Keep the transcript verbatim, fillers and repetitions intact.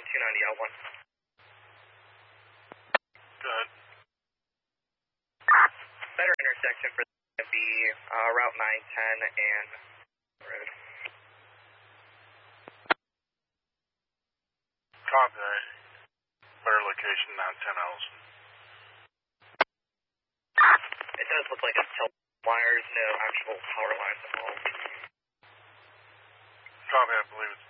two ninety L one. Good. Better intersection for the be uh, Route nine ten and road. Copy that. Better location, nine ten Ellison. It does look like it's tilt wires, no actual power lines involved. Copy, I believe it's